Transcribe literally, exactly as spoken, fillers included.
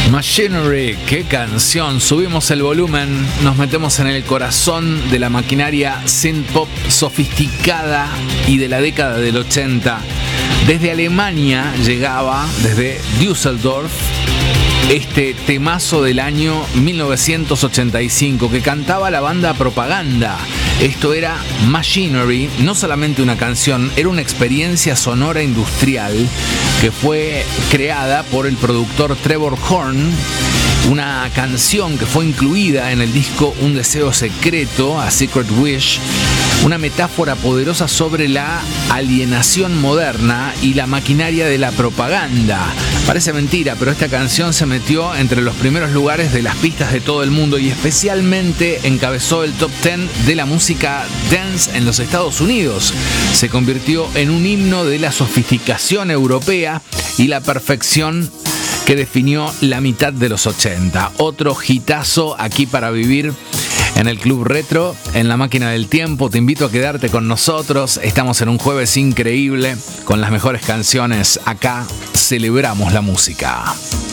Machinery, qué canción. Subimos el volumen, nos metemos en el corazón de la maquinaria synth pop sofisticada y de la década del ochenta. Desde Alemania llegaba, desde Düsseldorf, este temazo del año mil novecientos ochenta y cinco que cantaba la banda Propaganda. Esto era Machinery, no solamente una canción, era una experiencia sonora industrial que fue creada por el productor Trevor Horn. Una canción que fue incluida en el disco Un Deseo Secreto, A Secret Wish, una metáfora poderosa sobre la alienación moderna y la maquinaria de la propaganda. Parece mentira, pero esta canción se metió entre los primeros lugares de las pistas de todo el mundo y especialmente encabezó el top diez de la música dance en los Estados Unidos. Se convirtió en un himno de la sofisticación europea y la perfección que definió la mitad de los ochenta. Otro hitazo aquí para vivir en el Club Retro, en la máquina del tiempo. Te invito a quedarte con nosotros. Estamos en un jueves increíble con las mejores canciones. Acá celebramos la música.